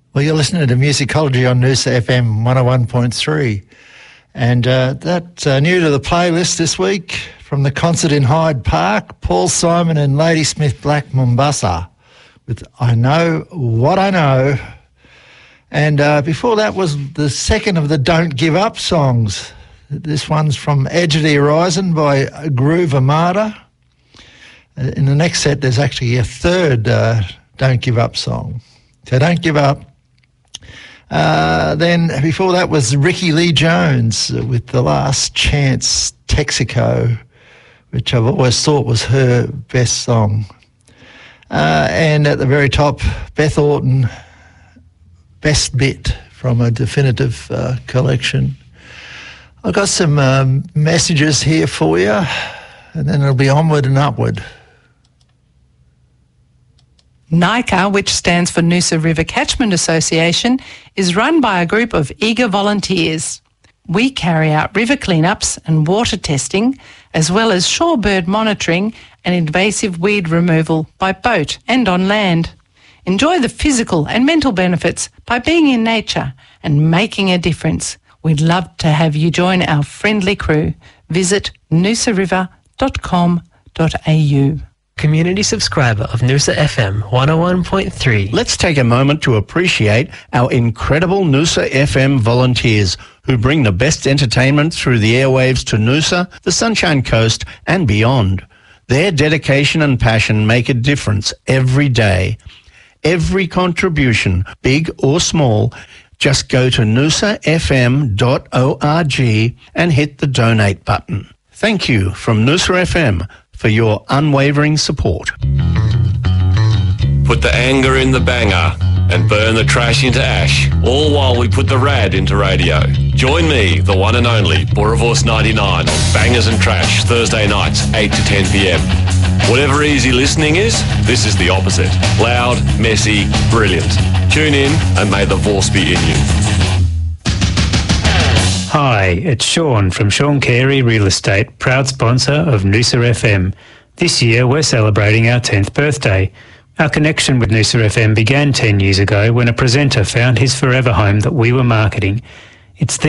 Well, you're listening to Musicology on Noosa FM 101.3. And that's new to the playlist this week from the concert in Hyde Park, Paul Simon and Ladysmith Black Mombasa with I Know What I Know. And before that was the second of the Don't Give Up songs. This one's from Edge of the Horizon by Groove Armada. In the next set, there's actually a third Don't Give Up song. So Don't Give Up. Then before that was Ricky Lee Jones with The Last Chance Texaco, which I've always thought was her best song. And at the very top, Beth Orton, Best Bit from a Definitive collection. I've got some messages here for you, and then it'll be onward and upward. NICA, which stands for Noosa River Catchment Association, is run by a group of eager volunteers. We carry out river cleanups and water testing, as well as shorebird monitoring and invasive weed removal by boat and on land. Enjoy the physical and mental benefits by being in nature and making a difference. We'd love to have you join our friendly crew. Visit noosariver.com.au. Community subscriber of Noosa FM 101.3. Let's take a moment to appreciate our incredible Noosa FM volunteers who bring the best entertainment through the airwaves to Noosa, the Sunshine Coast and beyond. Their dedication and passion make a difference every day. Every contribution, big or small, just go to noosafm.org and hit the donate button. Thank you from Noosa FM for your unwavering support. Put the anger in the banger and burn the trash into ash, all while we put the rad into radio. Join me, the one and only Boravorce 99 on Bangers and Trash, Thursday nights, 8 to 10 p.m. Whatever easy listening is, this is the opposite. Loud, messy, brilliant. Tune in and may the Vorce be in you. Hi, it's Sean from Sean Carey Real Estate, proud sponsor of Noosa FM. This year we're celebrating our 10th birthday. Our connection with Noosa FM began 10 years ago when a presenter found his forever home that we were marketing. It's